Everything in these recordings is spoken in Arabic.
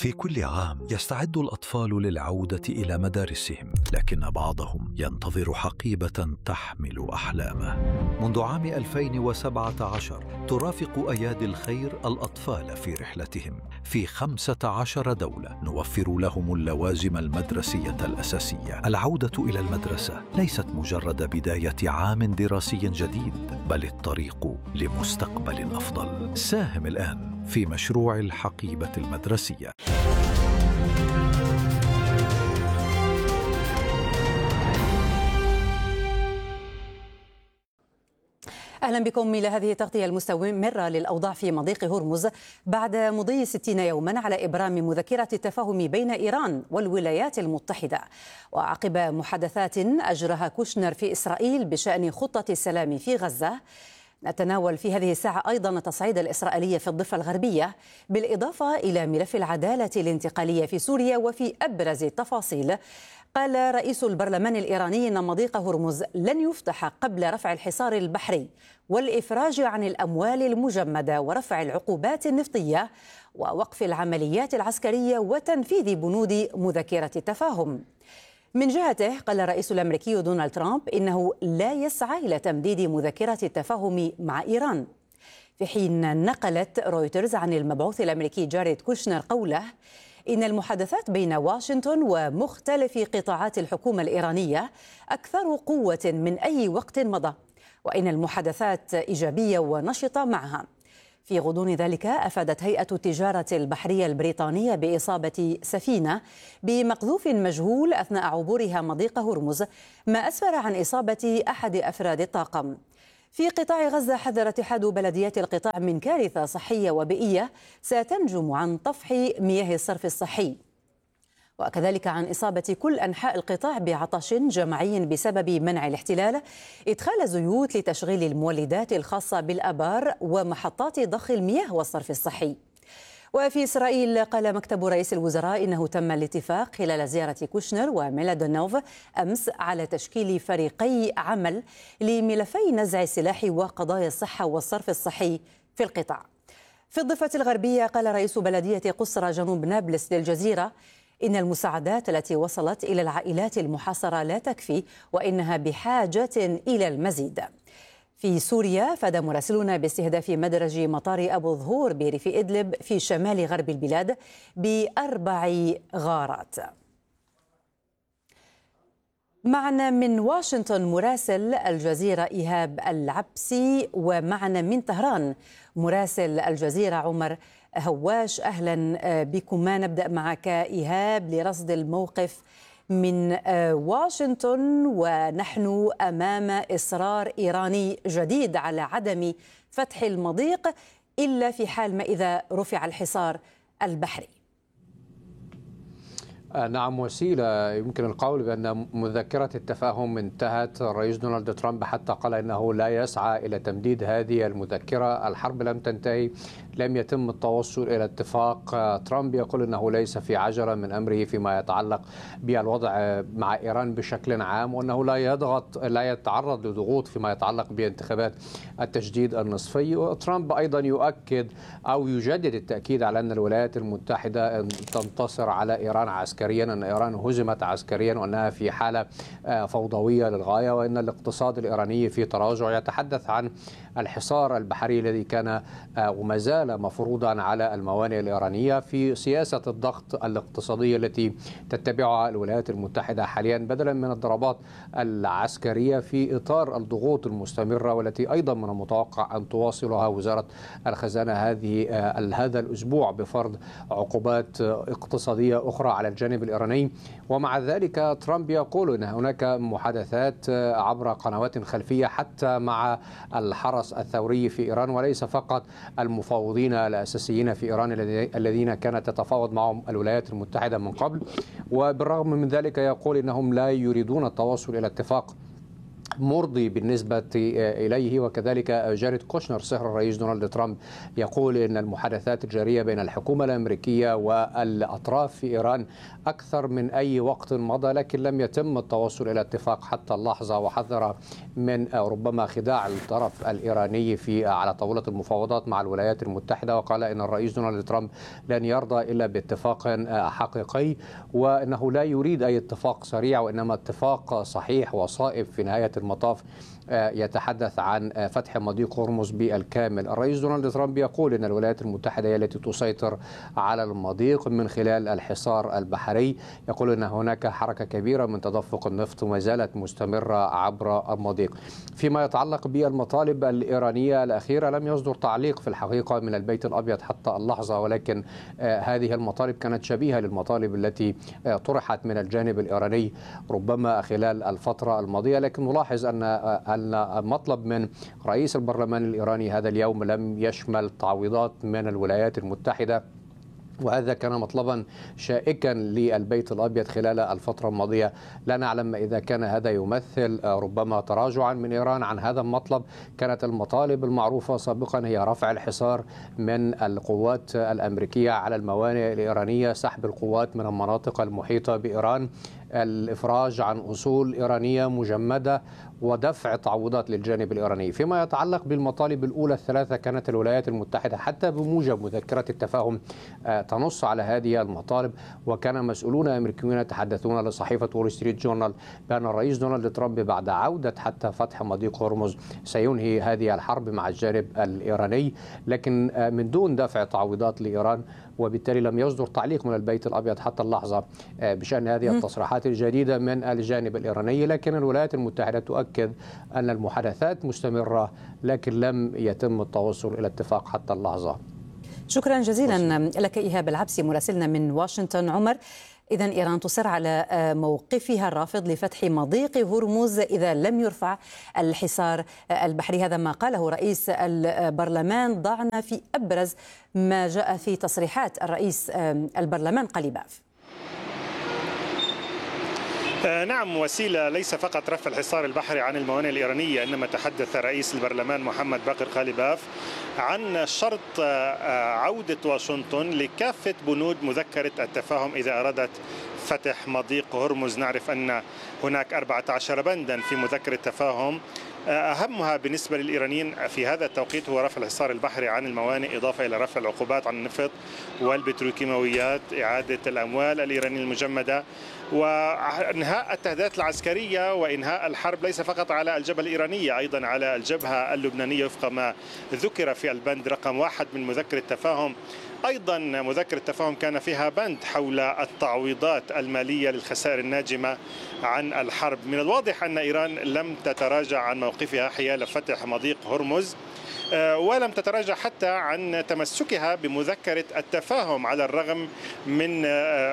في كل عام يستعد الأطفال للعودة إلى مدارسهم، لكن بعضهم ينتظر حقيبة تحمل أحلامه. منذ عام 2017 ترافق أيادي الخير الأطفال في رحلتهم في 15 دولة، نوفر لهم اللوازم المدرسية الأساسية. العودة إلى المدرسة ليست مجرد بداية عام دراسي جديد، بل الطريق لمستقبل أفضل. ساهم الآن في مشروع الحقيبة المدرسية. أهلا بكم إلى هذه التغطية المستمرة للأوضاع في مضيق هرمز بعد مضي 60 يوما على إبرام مذكرة التفاهم بين إيران والولايات المتحدة، وعقب محادثات أجراها كوشنر في إسرائيل بشأن خطة السلام في غزة. نتناول في هذه الساعة أيضا التصعيد الإسرائيلي في الضفة الغربية، بالإضافة إلى ملف العدالة الانتقالية في سوريا. وفي أبرز التفاصيل، قال رئيس البرلمان الإيراني إن مضيق هرمز لن يفتح قبل رفع الحصار البحري والإفراج عن الأموال المجمدة ورفع العقوبات النفطية ووقف العمليات العسكرية وتنفيذ بنود مذكرة التفاهم. من جهته، قال الرئيس الأمريكي دونالد ترامب إنه لا يسعى إلى تمديد مذكرة التفاهم مع إيران، في حين نقلت رويترز عن المبعوث الأمريكي جاريد كوشنر قوله إن المحادثات بين واشنطن ومختلف قطاعات الحكومة الإيرانية أكثر قوة من أي وقت مضى، وإن المحادثات إيجابية ونشطة معها. في غضون ذلك، أفادت هيئة التجارة البحرية البريطانية بإصابة سفينة بمقذوف مجهول أثناء عبورها مضيق هرمز، ما أسفر عن إصابة أحد أفراد الطاقم. في قطاع غزة، حذر اتحاد بلديات القطاع من كارثة صحية وبيئية ستنجم عن طفح مياه الصرف الصحي، وكذلك عن إصابة كل أنحاء القطاع بعطش جماعي بسبب منع الاحتلال إدخال زيوت لتشغيل المولدات الخاصة بالآبار ومحطات ضخ المياه والصرف الصحي. وفي إسرائيل، قال مكتب رئيس الوزراء إنه تم الاتفاق خلال زيارة كوشنر وميلادونوف أمس على تشكيل فريقي عمل لملفي نزع السلاح وقضايا الصحة والصرف الصحي في القطاع. في الضفة الغربية، قال رئيس بلدية قصرى جنوب نابلس للجزيرة إن المساعدات التي وصلت إلى العائلات المحاصرة لا تكفي، وإنها بحاجة إلى المزيد. في سوريا، فاد مراسلون باستهداف مدرج مطار أبو ظهور بريف إدلب في شمال غرب البلاد ب4 غارات. معنا من واشنطن مراسل الجزيرة إيهاب العبسي، ومعنا من طهران مراسل الجزيرة عمر هواش. أهلا بكما. نبدأ معك إيهاب لرصد الموقف من واشنطن، ونحن أمام إصرار إيراني جديد على عدم فتح المضيق إلا في حال ما إذا رفع الحصار البحري. نعم، وسيلة يمكن القول بأن مذكرة التفاهم انتهت. الرئيس دونالد ترامب حتى قال أنه لا يسعى إلى تمديد هذه المذكرة. الحرب لم تنتهي، لم يتم التوصل إلى اتفاق. ترامب يقول أنه ليس في عجلة من أمره فيما يتعلق بالوضع مع إيران بشكل عام، وأنه لا يتعرض لضغوط فيما يتعلق بانتخابات التجديد النصفي. وترامب أيضا يؤكد أو يجدد التأكيد على أن الولايات المتحدة تنتصر على إيران عسكريا، أن إيران هزمت عسكريا وأنها في حالة فوضوية للغاية، وأن الاقتصاد الإيراني في تراجع. يتحدث عن الحصار البحري الذي كان وما زال مفروضا على الموانئ الإيرانية، في سياسة الضغط الاقتصادية التي تتبعها الولايات المتحدة حاليا بدلا من الضربات العسكرية، في إطار الضغوط المستمرة والتي أيضا من المتوقع أن تواصلها وزارة الخزانة هذا الأسبوع بفرض عقوبات اقتصادية أخرى على الجانب الإيراني. ومع ذلك ترامب يقول أن هناك محادثات عبر قنوات خلفية حتى مع الحرس الثوري في إيران، وليس فقط المفاوضين الأساسيين في إيران الذين كانت تتفاوض معهم الولايات المتحدة من قبل. وبالرغم من ذلك يقول إنهم لا يريدون التوصل إلى اتفاق مرضي بالنسبة إليه. وكذلك جاريد كوشنر صهر الرئيس دونالد ترامب يقول إن المحادثات الجارية بين الحكومة الأمريكية والأطراف في إيران أكثر من أي وقت مضى، لكن لم يتم التوصل إلى اتفاق حتى اللحظة، وحذر من ربما خداع الطرف الإيراني على طاولة المفاوضات مع الولايات المتحدة، وقال إن الرئيس دونالد ترامب لن يرضى إلا باتفاق حقيقي، وأنه لا يريد أي اتفاق سريع وإنما اتفاق صحيح وصائب في نهاية المطاف يتحدث عن فتح مضيق هرمز بالكامل. الرئيس دونالد ترامب يقول أن الولايات المتحدة هي التي تسيطر على المضيق من خلال الحصار البحري. يقول أن هناك حركة كبيرة من تدفق النفط ما زالت مستمرة عبر المضيق. فيما يتعلق بالمطالب الإيرانية الأخيرة لم يصدر تعليق في الحقيقة من البيت الأبيض حتى اللحظة، ولكن هذه المطالب كانت شبيهة للمطالب التي طرحت من الجانب الإيراني ربما خلال الفترة الماضية. لكن نلاحظ أن المطلب من رئيس البرلمان الإيراني هذا اليوم لم يشمل تعويضات من الولايات المتحدة، وهذا كان مطلبا شائكا للبيت الأبيض خلال الفترة الماضية. لا نعلم إذا كان هذا يمثل ربما تراجعا من إيران عن هذا المطلب. كانت المطالب المعروفة سابقا هي رفع الحصار من القوات الأمريكية على الموانئ الإيرانية، سحب القوات من المناطق المحيطة بإيران، الإفراج عن أصول إيرانية مجمدة، ودفع تعويضات للجانب الإيراني. فيما يتعلق بالمطالب الأولى الثلاثة كانت الولايات المتحدة حتى بموجب مذكرة التفاهم تنص على هذه المطالب، وكان مسؤولون أمريكيون يتحدثون لصحيفة وول ستريت جورنال بأن الرئيس دونالد ترامب بعد عودة حتى فتح مضيق هرمز سينهي هذه الحرب مع الجانب الإيراني، لكن من دون دفع تعويضات لإيران، وبالتالي لم يصدر تعليق من البيت الأبيض حتى اللحظة بشأن هذه التصريحات الجديدة من الجانب الإيراني. لكن الولايات المتحدة تؤكد أن المحادثات مستمرة لكن لم يتم التوصل إلى اتفاق حتى اللحظة. شكرا جزيلا لك إيهاب العبسي مراسلنا من واشنطن. عمر، إذن إيران تصر على موقفها الرافض لفتح مضيق هرمز إذا لم يرفع الحصار البحري، هذا ما قاله رئيس البرلمان. ضعنا في أبرز ما جاء في تصريحات الرئيس البرلمان قليباف. نعم وسيلة، ليس فقط رفع الحصار البحري عن الموانئ الإيرانية، إنما تحدث رئيس البرلمان محمد باقر قليباف عن شرط عودة واشنطن لكافة بنود مذكرة التفاهم إذا أرادت فتح مضيق هرمز. نعرف أن هناك 14 بندا في مذكرة التفاهم، أهمها بالنسبة للإيرانيين في هذا التوقيت هو رفع الحصار البحري عن الموانئ، إضافة إلى رفع العقوبات عن النفط والبتروكيماويات، إعادة الأموال الإيرانية المجمدة، وإنهاء التهديدات العسكرية وإنهاء الحرب ليس فقط على الجبهة الإيرانية، أيضا على الجبهة اللبنانية وفق ما ذكر في البند رقم 1 من مذكرة التفاهم. أيضا مذكرة التفاهم كان فيها بند حول التعويضات المالية للخسائر الناجمة عن الحرب. من الواضح أن إيران لم تتراجع عن موقفها حيال فتح مضيق هرمز، ولم تتراجع حتى عن تمسكها بمذكرة التفاهم على الرغم من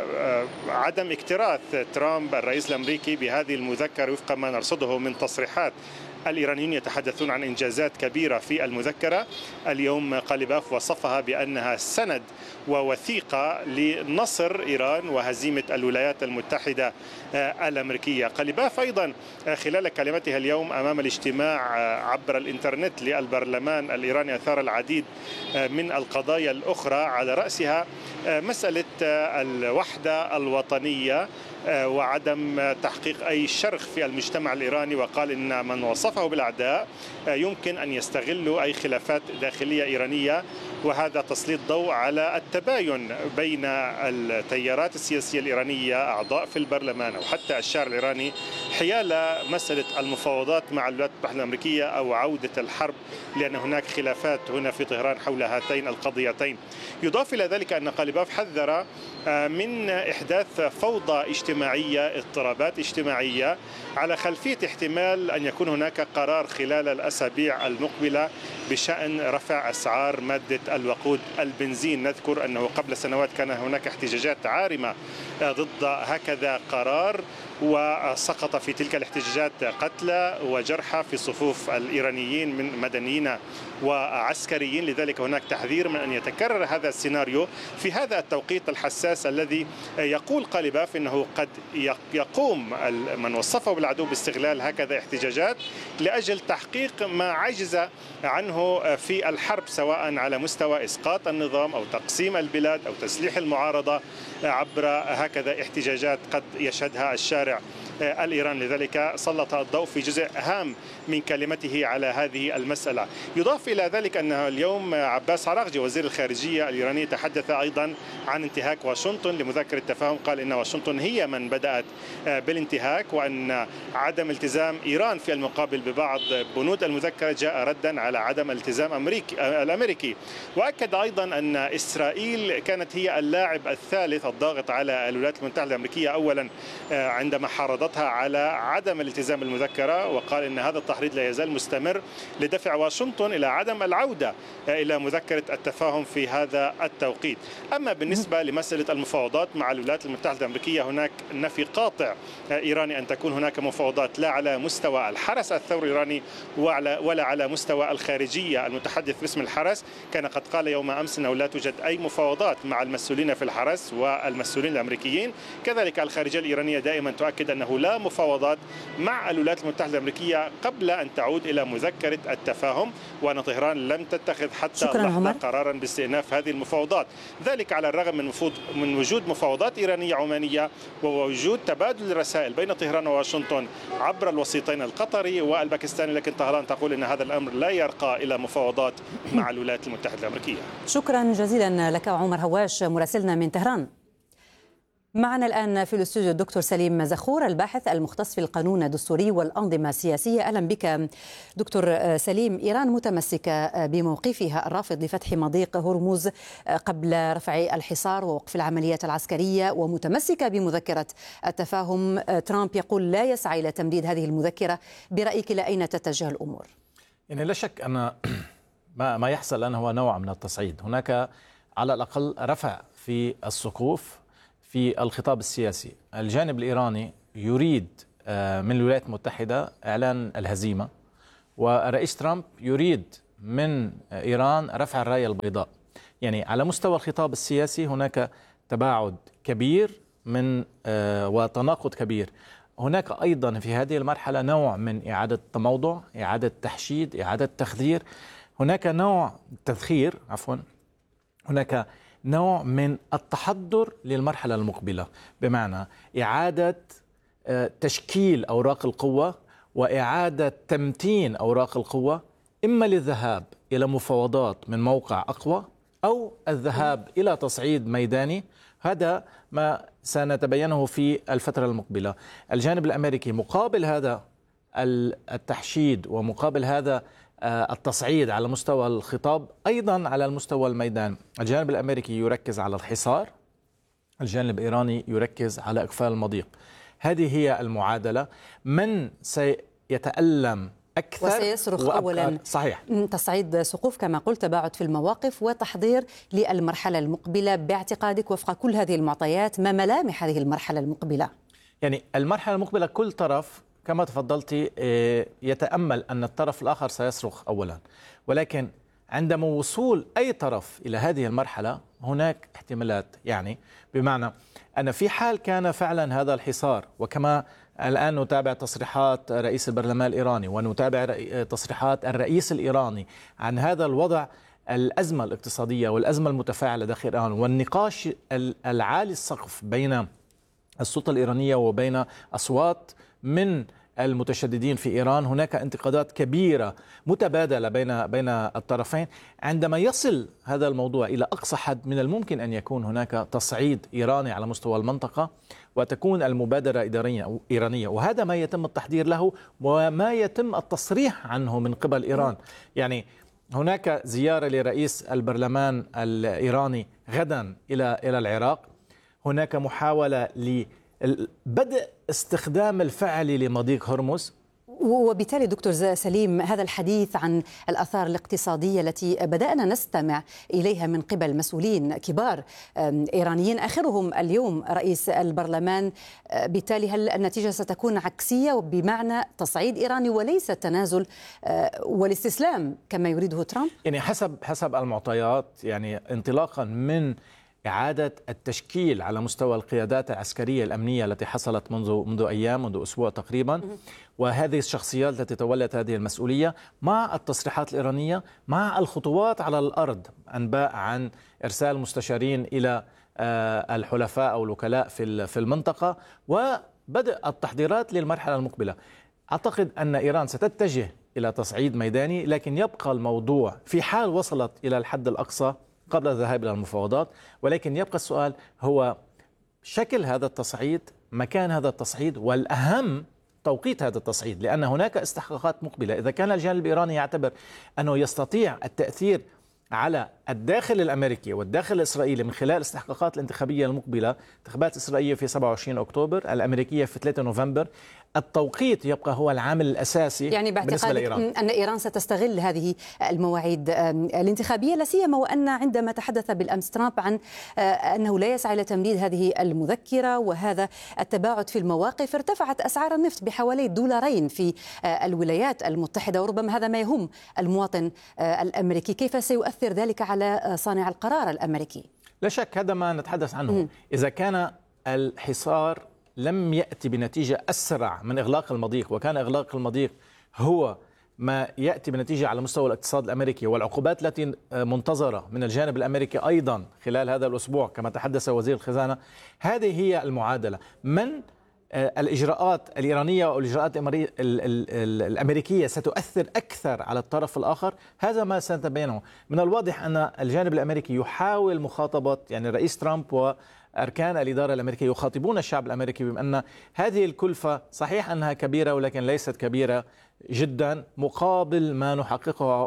عدم اكتراث ترامب الرئيس الأمريكي بهذه المذكرة وفق ما نرصده من تصريحات. الإيرانيين يتحدثون عن إنجازات كبيرة في المذكرة. اليوم قليباف وصفها بأنها سند ووثيقة لنصر إيران وهزيمة الولايات المتحدة الأمريكية. قليباف أيضا خلال كلمتها اليوم أمام الاجتماع عبر الإنترنت للبرلمان الإيراني أثار العديد من القضايا الأخرى، على رأسها مسألة الوحدة الوطنية وعدم تحقيق أي شرخ في المجتمع الإيراني، وقال إن من وصفه بالأعداء يمكن أن يستغلوا أي خلافات داخلية إيرانية، وهذا تسليط ضوء على التباين بين التيارات السياسية الإيرانية أعضاء في البرلمان أو حتى الشارع الإيراني حيال مسألة المفاوضات مع الولايات المتحدة الأمريكية أو عودة الحرب، لأن هناك خلافات هنا في طهران حول هاتين القضيتين. يضاف إلى ذلك أن قليباف حذر من إحداث فوضى اجتماعية، اضطرابات اجتماعية، على خلفية احتمال أن يكون هناك قرار خلال الأسابيع المقبلة بشأن رفع أسعار مادة الوقود البنزين. نذكر أنه قبل سنوات كان هناك احتجاجات عارمة ضد هكذا قرار، وسقط في تلك الاحتجاجات قتلى وجرحى في صفوف الإيرانيين من مدنيين وعسكريين. لذلك هناك تحذير من أن يتكرر هذا السيناريو في هذا التوقيت الحساس الذي يقول قاليباف أنه قد يقوم من وصفه بالعدو باستغلال هكذا احتجاجات لأجل تحقيق ما عجز عنه في الحرب، سواء على مستوى إسقاط النظام أو تقسيم البلاد أو تسليح المعارضة عبر هكذا احتجاجات قد يشهدها الشارع الإيراني. لذلك سلط الضوء في جزء هام من كلمته على هذه المسألة. يضاف إلى ذلك أن اليوم عباس عراقجي وزير الخارجية الإيراني تحدث أيضا عن انتهاك واشنطن لمذكرة التفاهم. قال إن واشنطن هي من بدأت بالانتهاك، وأن عدم التزام إيران في المقابل ببعض بنود المذكرة جاء ردا على عدم التزام الأمريكي. وأكد أيضا أن إسرائيل كانت هي اللاعب الثالث الضاغط على الولايات المتحدة الأمريكية أولا عندما حرضتها على عدم الالتزام بالمذكرة، وقال إن هذا التحريض لا يزال مستمر لدفع واشنطن إلى عدم العودة إلى مذكرة التفاهم في هذا التوقيت. أما بالنسبة لمسألة المفاوضات مع الولايات المتحدة الأمريكية، هناك نفي قاطع إيراني أن تكون هناك مفاوضات لا على مستوى الحرس الثوري الإيراني ولا على مستوى الخارجية. المتحدث باسم الحرس كان قد قال يوم أمس أنه لا توجد أي مفاوضات مع المسؤولين في الحرس والمسؤولين الأمريكيين. كذلك الخارجية الإيرانية دائما تؤكد أنه لا مفاوضات مع الولايات المتحدة الأمريكية قبل أن تعود إلى مذكرة التفاهم، وأن طهران لم تتخذ حتى لحظة قرارا باستئناف هذه المفاوضات. ذلك على الرغم من وجود مفاوضات إيرانية عمانية ووجود تبادل الرسائل بين طهران وواشنطن عبر الوسيطين القطري والباكستاني، لكن طهران تقول أن هذا الأمر لا يرقى إلى مفاوضات مع الولايات المتحدة الأمريكية. شكرا جزيلا لك عمر هواش مراسلنا من طهران. معنا الآن في الاستوديو الدكتور سليم زخور الباحث المختص في القانون الدستوري والأنظمة السياسية. أهلا بك دكتور سليم. إيران متمسكة بموقفها الرافض لفتح مضيق هرمز قبل رفع الحصار ووقف العمليات العسكرية، ومتمسكة بمذكرة التفاهم. ترامب يقول لا يسعى إلى تمديد هذه المذكرة. برأيك إلى أين تتجه الأمور؟ يعني لا شك أن ما يحصل الآن هو نوع من التصعيد. هناك على الأقل رفع في السقوف في الخطاب السياسي. الجانب الإيراني يريد من الولايات المتحدة إعلان الهزيمة، والرئيس ترامب يريد من إيران رفع الراية البيضاء. يعني على مستوى الخطاب السياسي هناك تباعد كبير وتناقض كبير. هناك أيضا في هذه المرحلة نوع من إعادة تموضع، إعادة تحشيد، إعادة تخدير. هناك نوع تذخير هناك نوع من التحضر للمرحلة المقبلة، بمعنى إعادة تشكيل أوراق القوة وإعادة تمتين أوراق القوة، إما للذهاب إلى مفاوضات من موقع أقوى أو الذهاب إلى تصعيد ميداني. هذا ما سنتبينه في الفترة المقبلة. الجانب الأمريكي مقابل هذا التحشيد ومقابل هذا التصعيد على مستوى الخطاب، أيضا على المستوى الميدان الجانب الأمريكي يركز على الحصار، الجانب الإيراني يركز على إقفال المضيق. هذه هي المعادلة. من سيتألم أكثر وسيصرخ أولا صحيح تصعيد سقوف كما قلت، تباعد في المواقف وتحضير للمرحلة المقبلة. باعتقادك وفق كل هذه المعطيات ما ملامح هذه المرحلة المقبلة؟ يعني المرحلة المقبلة كل طرف كما تفضلتي يتأمل أن الطرف الآخر سيصرخ أولا، ولكن عندما وصول أي طرف إلى هذه المرحلة هناك احتمالات. يعني بمعنى أن في حال كان فعلا هذا الحصار، وكما الآن نتابع تصريحات رئيس البرلمان الإيراني ونتابع تصريحات الرئيس الإيراني عن هذا الوضع، الأزمة الاقتصادية والأزمة المتفاعلة داخل إيران والنقاش العالي السقف بين السلطة الإيرانية وبين أصوات من المتشددين في إيران. هناك انتقادات كبيرة متبادلة بين الطرفين. عندما يصل هذا الموضوع إلى أقصى حد من الممكن أن يكون هناك تصعيد إيراني على مستوى المنطقة، وتكون المبادرة إيرانية، وهذا ما يتم التحضير له وما يتم التصريح عنه من قبل إيران. يعني هناك زيارة لرئيس البرلمان الإيراني غدا إلى العراق. هناك محاولة لبدء استخدام الفعلي لمضيق هرمز، وبالتالي دكتور سليم، هذا الحديث عن الآثار الاقتصادية التي بدأنا نستمع إليها من قبل مسؤولين كبار إيرانيين آخرهم اليوم رئيس البرلمان، بالتالي هل النتيجة ستكون عكسية بمعنى تصعيد إيراني وليس التنازل والاستسلام كما يريده ترامب؟ يعني حسب المعطيات، يعني انطلاقا من إعادة التشكيل على مستوى القيادات العسكرية الأمنية التي حصلت منذ أيام، منذ أسبوع تقريبا، وهذه الشخصيات التي تولت هذه المسؤولية مع التصريحات الإيرانية، مع الخطوات على الأرض، أنباء عن إرسال مستشارين إلى الحلفاء أو الوكلاء في المنطقة، وبدء التحضيرات للمرحلة المقبلة. أعتقد أن إيران ستتجه إلى تصعيد ميداني، لكن يبقى الموضوع في حال وصلت إلى الحد الأقصى قبل الذهاب إلى المفاوضات، ولكن يبقى السؤال هو شكل هذا التصعيد، مكان هذا التصعيد، والأهم توقيت هذا التصعيد، لأن هناك استحقاقات مقبلة. إذا كان الجانب الإيراني يعتبر أنه يستطيع التأثير على الداخل الأمريكي والداخل الإسرائيلي من خلال الاستحقاقات الانتخابية المقبلة، انتخابات إسرائيلية في 27 أكتوبر، الأمريكية في 3 نوفمبر، التوقيت يبقى هو العامل الأساسي. يعني باعتقاد أن إيران ستستغل هذه المواعيد الانتخابية، لا سيما وأن عندما تحدث بالأمس ترامب عن أنه لا يسعى إلى تمديد هذه المذكرة وهذا التباعد في المواقف، ارتفعت أسعار النفط بحوالي $2 في الولايات المتحدة، وربما هذا ما يهم المواطن الأمريكي. كيف سيؤثر ذلك على صانع القرار الأمريكي؟ لا شك هذا ما نتحدث عنه. إذا كان الحصار لم يأتي بنتيجة أسرع من إغلاق المضيق، وكان إغلاق المضيق هو ما يأتي بنتيجة على مستوى الاقتصاد الأمريكي، والعقوبات التي منتظرة من الجانب الأمريكي أيضا خلال هذا الأسبوع كما تحدث وزير الخزانة، هذه هي المعادلة. من الإجراءات الإيرانية أو الإجراءات الأمريكية ستؤثر أكثر على الطرف الآخر، هذا ما سنتبينه. من الواضح أن الجانب الأمريكي يحاول مخاطبة، يعني الرئيس ترامب وأركان الإدارة الأمريكية يخاطبون الشعب الأمريكي بأن هذه الكلفة صحيح أنها كبيرة، ولكن ليست كبيرة جدا مقابل ما نحققه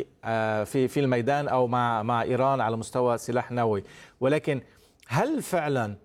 في الميدان أو مع إيران على مستوى سلاح نووي. ولكن هل فعلا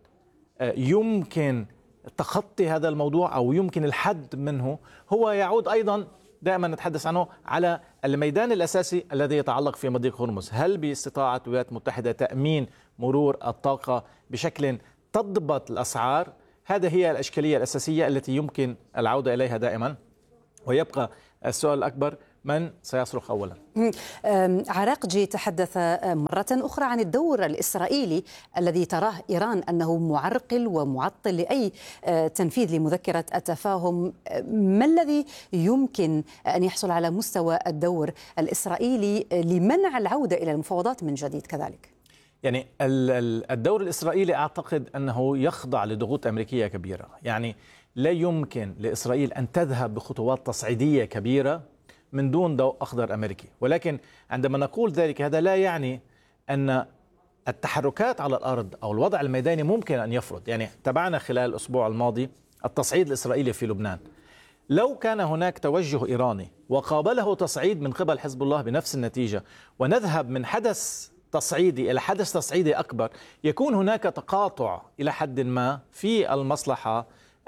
يمكن تخطي هذا الموضوع أو يمكن الحد منه؟ هو يعود أيضا دائما نتحدث عنه على الميدان الأساسي الذي يتعلق في مضيق هرمز. هل باستطاعة الولايات المتحدة تأمين مرور الطاقة بشكل تضبط الأسعار؟ هذه هي الإشكالية الأساسية التي يمكن العودة إليها دائما، ويبقى السؤال الأكبر من سيصرخ أولا. عراقجي تحدث مرة أخرى عن الدور الإسرائيلي الذي تراه إيران أنه معرقل ومعطل لأي تنفيذ لمذكرة التفاهم. ما الذي يمكن أن يحصل على مستوى الدور الإسرائيلي لمنع العودة إلى المفاوضات من جديد كذلك؟ يعني الدور الإسرائيلي أعتقد أنه يخضع لضغوط أمريكية كبيرة. يعني لا يمكن لإسرائيل أن تذهب بخطوات تصعيدية كبيرة من دون ضوء أخضر أمريكي. ولكن عندما نقول ذلك هذا لا يعني أن التحركات على الأرض أو الوضع الميداني ممكن أن يفرض. يعني تابعنا خلال الأسبوع الماضي التصعيد الإسرائيلي في لبنان. لو كان هناك توجه إيراني وقابله تصعيد من قبل حزب الله بنفس النتيجة، ونذهب من حدث تصعيدي إلى حدث تصعيدي أكبر، يكون هناك تقاطع إلى حد ما في المصلحة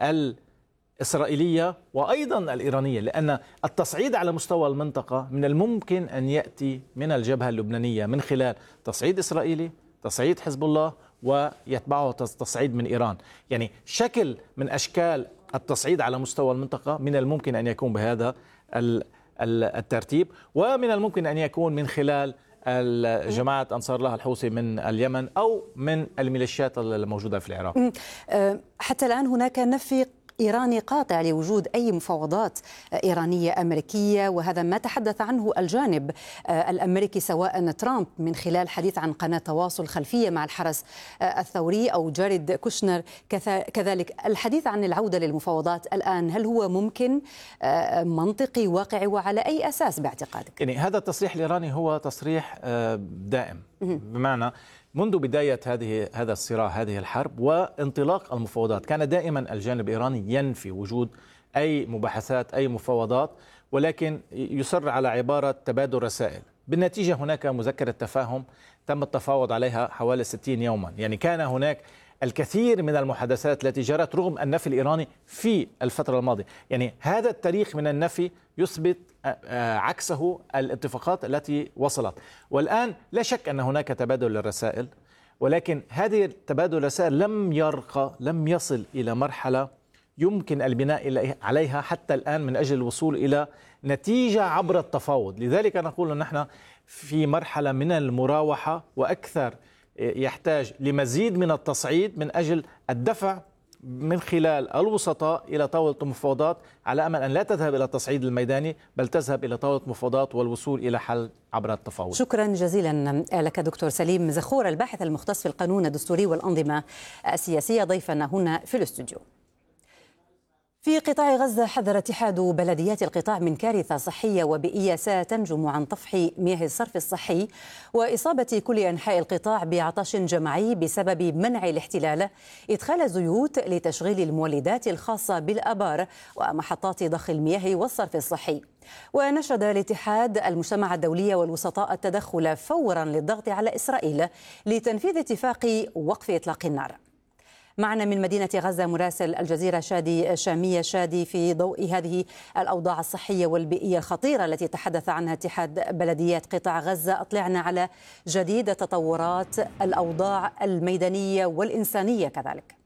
الإسرائيلية وأيضا الإيرانية، لأن التصعيد على مستوى المنطقة من الممكن أن يأتي من الجبهة اللبنانية من خلال تصعيد إسرائيلي، تصعيد حزب الله، ويتبعه تصعيد من إيران. يعني شكل من أشكال التصعيد على مستوى المنطقة من الممكن أن يكون بهذا الترتيب، ومن الممكن أن يكون من خلال جماعة أنصار الله الحوثي من اليمن أو من الميليشيات الموجودة في العراق. حتى الآن هناك نفي إيراني قاطع لوجود أي مفاوضات إيرانية أمريكية، وهذا ما تحدث عنه الجانب الأمريكي سواء ترامب من خلال حديث عن قناة تواصل خلفية مع الحرس الثوري أو جاريد كوشنر كذلك. الحديث عن العودة للمفاوضات الآن هل هو ممكن، منطقي، واقعي، وعلى أي أساس باعتقادك؟ يعني هذا التصريح الإيراني هو تصريح دائم، بمعنى منذ بداية هذا الصراع، هذه الحرب وانطلاق المفاوضات، كان دائما الجانب الإيراني ينفي وجود أي مباحثات، أي مفاوضات، ولكن يصر على عبارة تبادل رسائل. بالنتيجة هناك مذكرة تفاهم تم التفاوض عليها حوالي 60 يوما. يعني كان هناك الكثير من المحادثات التي جرت رغم النفي الإيراني في الفترة الماضية. يعني هذا التاريخ من النفي يثبت عكسه الاتفاقات التي وصلت. والآن لا شك أن هناك تبادل للرسائل، ولكن هذه تبادل الرسائل لم يصل إلى مرحلة يمكن البناء عليها حتى الآن من أجل الوصول إلى نتيجة عبر التفاوض. لذلك نقول أن نحن في مرحلة من المراوحة، وأكثر يحتاج لمزيد من التصعيد من أجل الدفع من خلال الوسطاء إلى طاولة المفاوضات، على أمل أن لا تذهب إلى التصعيد الميداني بل تذهب إلى طاولة المفاوضات والوصول إلى حل عبر التفاوض. شكرا جزيلا لك دكتور سليم زخور، الباحث المختص في القانون الدستوري والأنظمة السياسية، ضيفنا هنا في الاستوديو. في قطاع غزة حذر اتحاد بلديات القطاع من كارثة صحية وبيئية ستنجم عن طفح مياه الصرف الصحي وإصابة كل أنحاء القطاع بعطش جماعي بسبب منع الاحتلال إدخال زيوت لتشغيل المولدات الخاصة بالآبار ومحطات ضخ المياه والصرف الصحي. ونشد الاتحاد المجتمع الدولي والوسطاء التدخل فورا للضغط على إسرائيل لتنفيذ اتفاق وقف إطلاق النار. معنا من مدينة غزة مراسل الجزيرة شادي شامية. شادي، في ضوء هذه الأوضاع الصحية والبيئية الخطيرة التي تحدث عنها اتحاد بلديات قطاع غزة، أطلعنا على جديد تطورات الأوضاع الميدانية والإنسانية كذلك.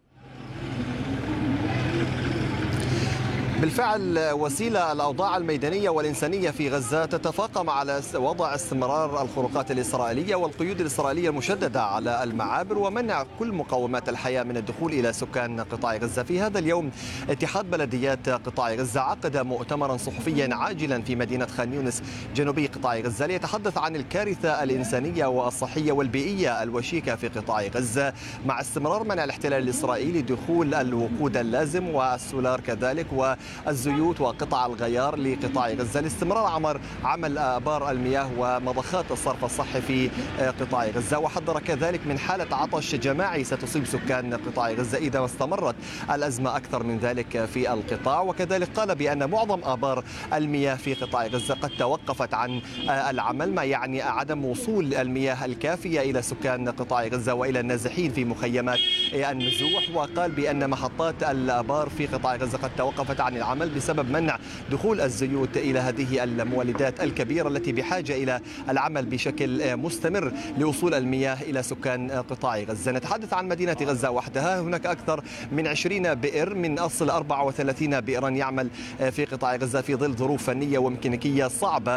بالفعل وسيلة الأوضاع الميدانية والإنسانية في غزة تتفاقم على وضع استمرار الخروقات الإسرائيلية والقيود الإسرائيلية المشددة على المعابر ومنع كل مقومات الحياة من الدخول إلى سكان قطاع غزة. في هذا اليوم اتحاد بلديات قطاع غزة عقد مؤتمرا صحفيا عاجلا في مدينة خان يونس جنوبي قطاع غزة ليتحدث عن الكارثة الإنسانية والصحية والبيئية الوشيكة في قطاع غزة، مع استمرار منع الاحتلال الإسرائيلي دخول الوقود اللازم والسولار كذلك والزيوت وقطع الغيار لقطاع غزة، لاستمرار عمل آبار المياه ومضخات الصرف الصحي في قطاع غزة. وحذر كذلك من حالة عطش جماعي ستصيب سكان قطاع غزة إذا استمرت الأزمة أكثر من ذلك في القطاع. وكذلك قال بأن معظم آبار المياه في قطاع غزة قد توقفت عن العمل، ما يعني عدم وصول المياه الكافية إلى سكان قطاع غزة وإلى النازحين في مخيمات النزوح. وقال بأن محطات الآبار في قطاع غزة قد توقفت عن العمل بسبب منع دخول الزيوت إلى هذه المولدات الكبيرة التي بحاجة إلى العمل بشكل مستمر لوصول المياه إلى سكان قطاع غزة. نتحدث عن مدينة غزة وحدها، هناك أكثر من 20 بئر من أصل 34 بئرا يعمل في قطاع غزة في ظل ظروف فنية وميكانيكية صعبة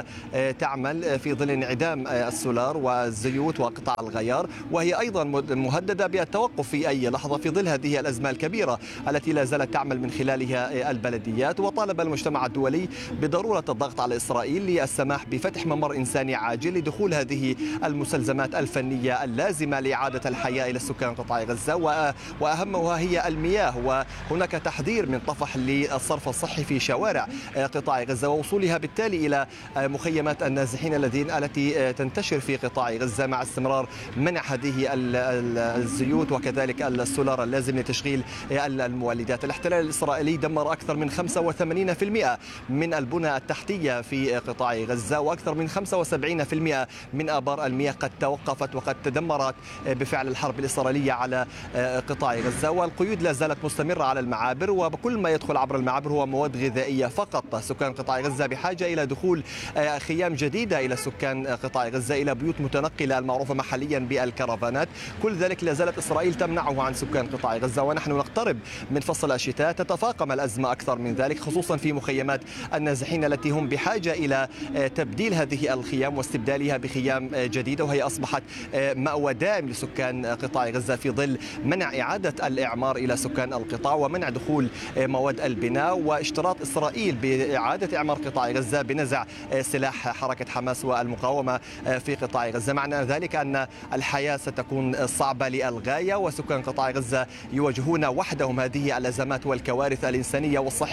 تعمل في ظل انعدام السولار والزيوت وقطع الغيار، وهي أيضا مهددة بالتوقف في أي لحظة في ظل هذه الأزمة الكبيرة التي لا زالت تعمل من خلالها البلديات. وطالب المجتمع الدولي بضرورة الضغط على إسرائيل للسماح بفتح ممر إنساني عاجل لدخول هذه المستلزمات الفنية اللازمة لإعادة الحياة إلى سكان قطاع غزة، وأهمها هي المياه. وهناك تحذير من طفح للصرف الصحي في شوارع قطاع غزة ووصولها بالتالي إلى مخيمات النازحين التي تنتشر في قطاع غزة، مع استمرار منع هذه الزيوت وكذلك السولار اللازم لتشغيل المولدات. الاحتلال الإسرائيلي دمر أكثر من 85% من البنى التحتية في قطاع غزة، وأكثر من 75% من آبار المياه قد توقفت وقد تدمرت بفعل الحرب الإسرائيلية على قطاع غزة. والقيود لا زالت مستمرة على المعابر، وكل ما يدخل عبر المعابر هو مواد غذائية فقط. سكان قطاع غزة بحاجة إلى دخول خيام جديدة إلى سكان قطاع غزة، إلى بيوت متنقلة المعروفة محليا بالكرفانات. كل ذلك لا زالت إسرائيل تمنعه عن سكان قطاع غزة. ونحن نقترب من فصل الشتاء، تتفاقم الأزمة أكثر من ذلك، خصوصا في مخيمات النازحين التي هم بحاجة إلى تبديل هذه الخيام واستبدالها بخيام جديدة، وهي أصبحت مأوى دائم لسكان قطاع غزة في ظل منع إعادة الإعمار إلى سكان القطاع ومنع دخول مواد البناء، واشتراط إسرائيل بإعادة إعمار قطاع غزة بنزع سلاح حركة حماس والمقاومة في قطاع غزة. معنى ذلك أن الحياة ستكون صعبة للغاية، وسكان قطاع غزة يواجهون وحدهم هذه الأزمات والكوارث الإنسانية والصحية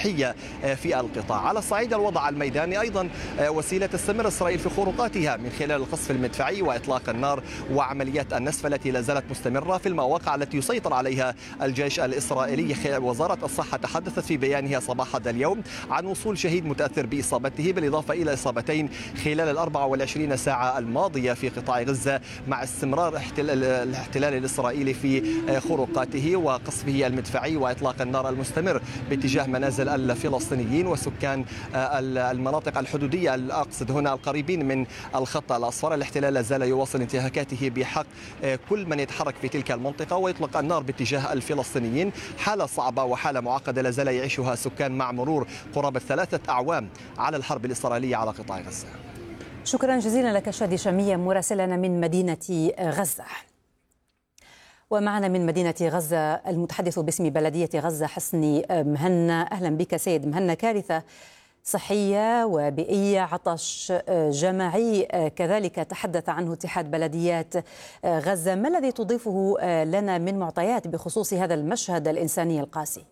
المسيحية في القطاع. على صعيد الوضع الميداني أيضا وسيلة تستمر إسرائيل في خروقاتها من خلال القصف المدفعي وإطلاق النار وعمليات النسف التي لا زالت مستمرة في المواقع التي يسيطر عليها الجيش الإسرائيلي. وزارة الصحة تحدثت في بيانها صباح هذا اليوم عن وصول شهيد متأثر بإصابته، بالإضافة إلى إصابتين خلال 24 ساعة الماضية في قطاع غزة، مع استمرار الاحتلال الإسرائيلي في خروقاته وقصفه المدفعي وإطلاق النار المستمر باتجاه منازل الفلسطينيين وسكان المناطق الحدودية، أقصد هنا القريبين من الخط الأصفر. الاحتلال لا زال يواصل انتهاكاته بحق كل من يتحرك في تلك المنطقة ويطلق النار باتجاه الفلسطينيين. حالة صعبة وحالة معقدة لا زال يعيشها السكان مع مرور قرابة 3 أعوام على الحرب الإسرائيلية على قطاع غزة. شكرا جزيلا لك شادي شامية مراسلنا من مدينة غزة. ومعنا من مدينة غزة المتحدث باسم بلدية غزة حسني مهنا. أهلا بك سيد مهنا. كارثة صحية وبيئية، عطش جماعي كذلك تحدث عنه اتحاد بلديات غزة. ما الذي تضيفه لنا من معطيات بخصوص هذا المشهد الإنساني القاسي؟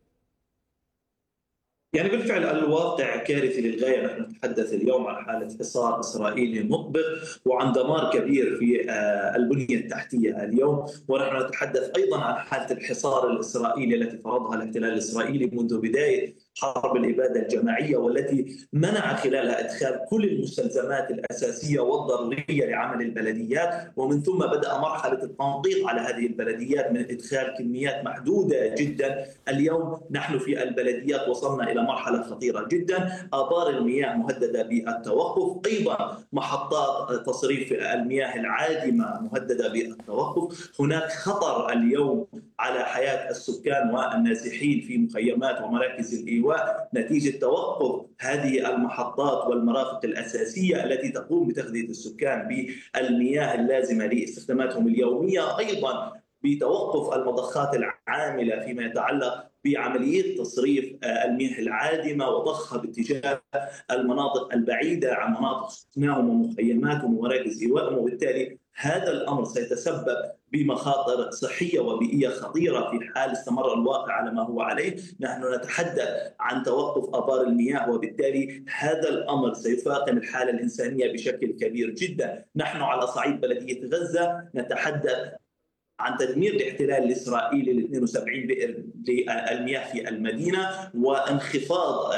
يعني بالفعل الواقع كارثي للغاية. نحن نتحدث اليوم عن حالة حصار إسرائيلي مطبق وعن دمار كبير في البنية التحتية اليوم، ونحن نتحدث أيضا عن حالة الحصار الإسرائيلي التي فرضها الاحتلال الإسرائيلي منذ بداية حرب الإبادة الجماعية، والتي منع خلالها إدخال كل المستلزمات الأساسية والضرورية لعمل البلديات، ومن ثم بدأ مرحلة التنقيط على هذه البلديات من إدخال كميات محدودة جدا. اليوم نحن في البلديات وصلنا إلى مرحلة خطيرة جدا، آبار المياه مهددة بالتوقف، أيضا محطات تصريف المياه العادمة مهددة بالتوقف. هناك خطر اليوم على حياة السكان والنازحين في مخيمات ومراكز الإيواء نتيجة توقف هذه المحطات والمرافق الأساسية التي تقوم بتغذية السكان بالمياه اللازمة لاستخداماتهم اليومية، أيضا بتوقف المضخات العاملة فيما يتعلق بعملية تصريف المياه العادمة وضخها باتجاه المناطق البعيدة عن مناطق سكناهم ومخيماتهم ومراكز إيوائهم، وبالتالي هذا الأمر سيتسبب بمخاطر صحية وبيئية خطيرة في حال استمر الواقع على ما هو عليه. نحن نتحدث عن توقف آبار المياه، وبالتالي هذا الأمر سيفاقم الحالة الإنسانية بشكل كبير جدا. نحن على صعيد بلدية غزة نتحدث عن تدمير الاحتلال الإسرائيلي ل 72 بئر للمياه في المدينة، وانخفاض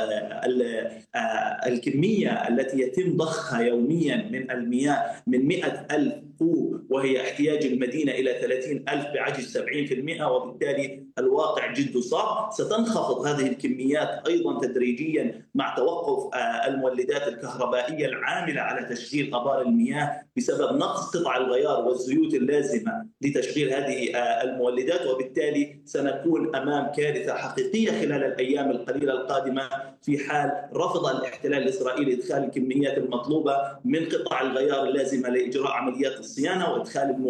الكمية التي يتم ضخها يوميا من المياه من 100,000 كوب، وهي احتياج المدينة إلى 30,000 بعجز 70%، وبالتالي الواقع جد صعب. ستنخفض هذه الكميات أيضا تدريجيا مع توقف المولدات الكهربائية العاملة على تشغيل آبار المياه بسبب نقص قطع الغيار والزيوت اللازمة لتشغيل هذه المولدات، وبالتالي سنكون أمام كارثة حقيقية خلال الأيام القليلة القادمة في حال رفض الاحتلال الإسرائيلي إدخال الكميات المطلوبة من قطع الغيار اللازمة لإجراء عمليات الصيانة وإدخال